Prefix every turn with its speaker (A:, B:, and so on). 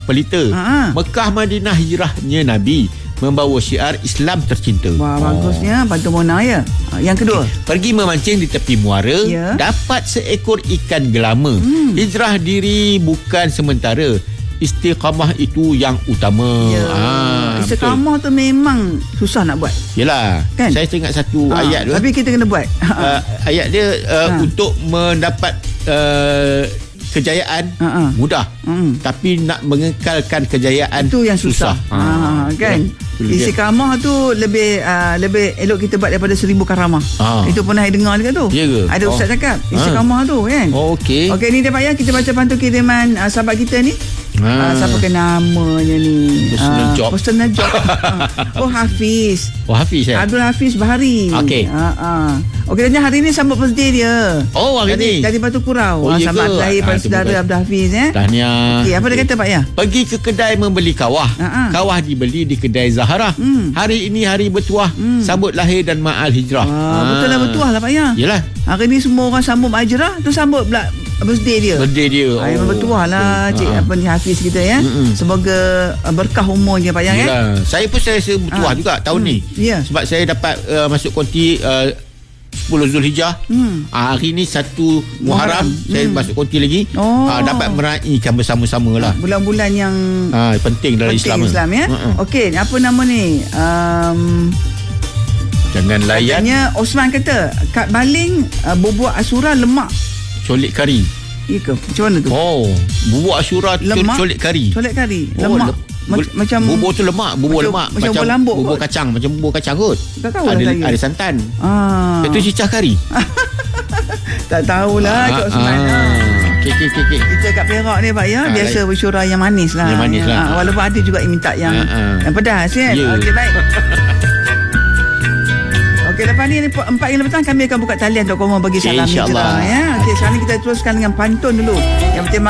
A: pelita. Mekah Madinah hijrahnya Nabi membawa syiar Islam tercinta.
B: Wah, bagusnya pantun Mona ya. Yang kedua,
A: pergi memancing di tepi muara, dapat seekor ikan gelama. Hijrah diri bukan sementara, istiqamah itu yang utama.
B: Istiqamah tu memang susah nak buat.
A: Yelah, kan? Saya teringat satu ayat tu.
B: Tapi kita kena buat.
A: Ayat dia untuk mendapat kejayaan mudah, tapi nak mengekalkan kejayaan
B: itu yang susah. Kan? Istiqamah tu lebih elok kita buat daripada 1000 karamah. Itu pernah saya dengar juga tu. Ada ustaz cakap istiqamah tu kan.
A: Okey,
B: ni dia Pak ya, kita baca pantun kiriman sahabat kita ni. Siapa ke namanya ni? Personal job. Hafiz.
A: Hafiz ya?
B: Abdul Hafiz Bahari.
A: Okey.
B: Dan hari ni sambut birthday dia.
A: Hari ni.
B: Dari Batu Kurau. Selamat lahir pada saudara Abdul Hafiz ya.
A: Tahniah.
B: Okey, apa dia kata Pak ya?
A: Pergi ke kedai membeli kawah. Kawah dibeli di kedai Zahara. Hari ini hari bertuah, sambut lahir dan ma'al hijrah.
B: Betul lah, bertuah lah Pak ya.
A: Yalah.
B: Hari ni semua orang sambut hijrah, tu sambut pula birthday dia. Memang bertuah lah Hafiz kita ya. Semoga berkah umurnya Pak ya.
A: Saya pun saya bertuah juga tahun ni. Sebab saya dapat masuk konti 10 Zulhijjah. Hari ni 1 Muharram saya masuk konti lagi. Dapat meraihkan bersama-sama lah
B: bulan-bulan yang
A: penting dalam Islam
B: ya. Okey, apa nama ni?
A: Jangan layan.
B: Katanya Osman kata kad baling bubuk Ashura lemak
A: colik kari.
B: Ke? Macam mana tu?
A: Bubuk Ashura colik kari.
B: Colik kari. Lemak. Macam
A: bubur tu lemak, macam
B: lambuk
A: bubur kot. Macam bubur kacang kot. Ada santan. Itu cicah kari.
B: Tak tahulah Cik Osman.
A: Okey.
B: Kita kat Perak ni Pak ya, biasa bersyura yang manis lah. Walaupun ada juga yang minta yang pedas kan. Okey, baik. Okey, lepas ni 4 petang kami akan buka talian untuk korang bagi salam hijrah ya. Okey, sekarang kita teruskan dengan pantun dulu. Yang penting